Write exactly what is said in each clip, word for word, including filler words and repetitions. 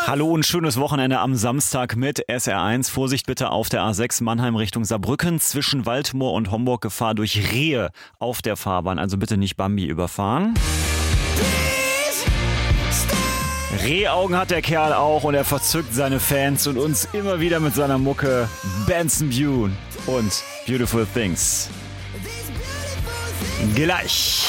Hallo und schönes Wochenende am Samstag mit S R eins. Vorsicht bitte auf der A sechs Mannheim Richtung Saarbrücken. Zwischen Waldmoor und Homburg Gefahr durch Rehe auf der Fahrbahn. Also bitte nicht Bambi überfahren. Rehaugen hat der Kerl auch und er verzückt seine Fans und uns immer wieder mit seiner Mucke. Benson Boone und Beautiful Things. Gleich.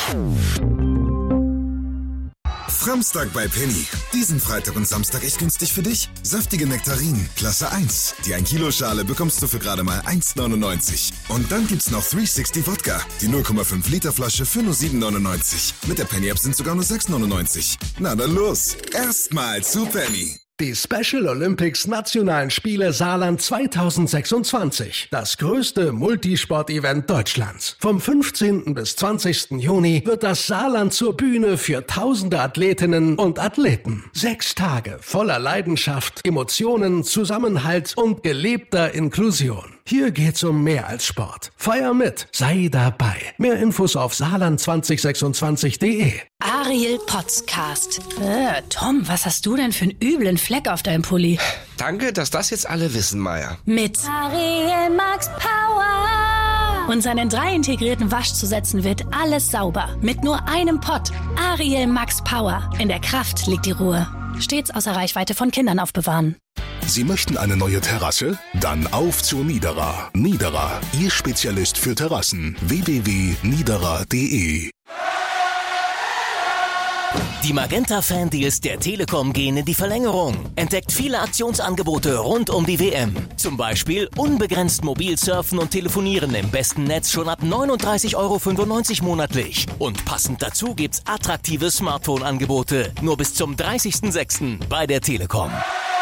Samstag bei Penny. Diesen Freitag und Samstag echt günstig für dich. Saftige Nektarinen, Klasse eins. Die ein Kilo Schale bekommst du für gerade mal eins neunundneunzig. Und dann gibt's noch dreihundertsechzig Wodka. Die null Komma fünf Liter Flasche für nur sieben neunundneunzig. Mit der Penny App sind sogar nur sechs neunundneunzig. Na dann los. Erstmal zu Penny. Die Special Olympics Nationalen Spiele Saarland zweitausendsechsundzwanzig. Das größte Multisport-Event Deutschlands. Vom fünfzehnten bis zwanzigsten Juni wird das Saarland zur Bühne für tausende Athletinnen und Athleten. Sechs Tage voller Leidenschaft, Emotionen, Zusammenhalt und gelebter Inklusion. Hier geht's um mehr als Sport. Feier mit, sei dabei. Mehr Infos auf saarland zwanzig sechsundzwanzig punkt de. Ariel Podcast. Äh, Tom, was hast du denn für einen üblen Fleck auf deinem Pulli? Danke, dass das jetzt alle wissen, Maya. Mit Ariel Max Power. Und seinen drei integrierten Waschzusätzen wird alles sauber. Mit nur einem Pott. Ariel Max Power. In der Kraft liegt die Ruhe. Stets außer Reichweite von Kindern aufbewahren. Sie möchten eine neue Terrasse? Dann auf zur Niederer. Niederer, Ihr Spezialist für Terrassen. w w w punkt niederer punkt de. Die Magenta-Fan-Deals der Telekom gehen in die Verlängerung. Entdeckt viele Aktionsangebote rund um die W M. Zum Beispiel unbegrenzt mobil surfen und telefonieren im besten Netz schon ab neununddreißig Euro fünfundneunzig monatlich. Und passend dazu gibt's attraktive Smartphone-Angebote. Nur bis zum dreißigsten sechsten bei der Telekom.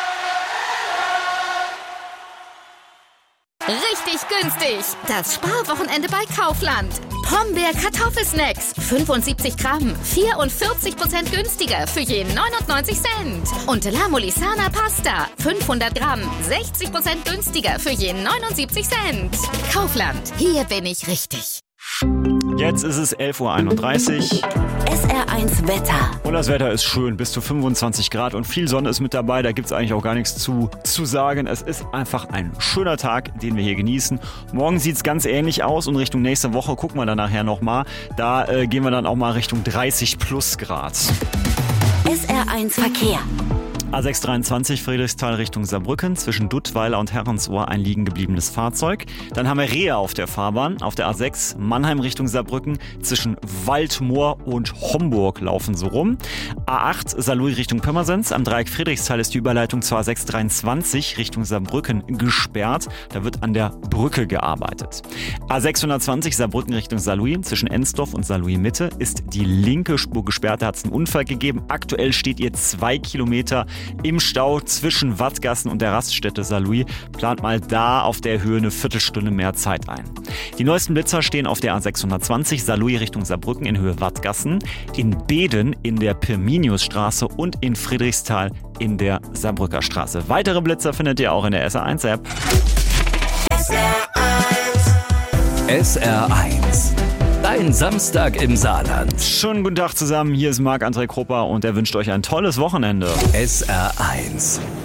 Richtig günstig. Das Sparwochenende bei Kaufland. Pombeer Kartoffelsnacks. fünfundsiebzig Gramm. vierundvierzig Prozent günstiger für je neunundneunzig Cent. Und La Molisana Pasta. fünfhundert Gramm. sechzig Prozent günstiger für je neunundsiebzig Cent. Kaufland. Hier bin ich richtig. Jetzt ist es elf Uhr einunddreißig. S R eins Wetter. Und das Wetter ist schön, bis zu fünfundzwanzig Grad und viel Sonne ist mit dabei. Da gibt es eigentlich auch gar nichts zu, zu sagen. Es ist einfach ein schöner Tag, den wir hier genießen. Morgen sieht es ganz ähnlich aus und Richtung nächste Woche gucken wir dann nachher nochmal. Da äh, gehen wir dann auch mal Richtung dreißig plus Grad. S R eins Verkehr. A sechs dreiundzwanzig Friedrichsthal Richtung Saarbrücken, zwischen Duttweiler und Herrensohr ein liegen gebliebenes Fahrzeug. Dann haben wir Rehe auf der Fahrbahn, auf der A sechs Mannheim Richtung Saarbrücken, zwischen Waldmoor und Homburg laufen so rum. A acht Saarlouis Richtung Pirmasens, am Dreieck Friedrichsthal ist die Überleitung zur A sechs dreiundzwanzig Richtung Saarbrücken gesperrt. Da wird an der Brücke gearbeitet. A sechshundertzwanzig Saarbrücken Richtung Saarlouis, zwischen Ensdorf und Saarlouis Mitte ist die linke Spur gesperrt. Da hat es einen Unfall gegeben. Aktuell steht ihr zwei Kilometer im Stau zwischen Wattgassen und der Raststätte Saarlouis. Plant mal da auf der Höhe eine Viertelstunde mehr Zeit ein. Die neuesten Blitzer stehen auf der A sechshundertzwanzig Saarlouis Richtung Saarbrücken in Höhe Wattgassen, in Beden in der Pirminiusstraße und in Friedrichsthal in der Saarbrücker Straße. Weitere Blitzer findet ihr auch in der S R eins App. S R eins. S R eins. Dein Samstag im Saarland. Schönen guten Tag zusammen, hier ist Marc-André Krupper und er wünscht euch ein tolles Wochenende. S R eins.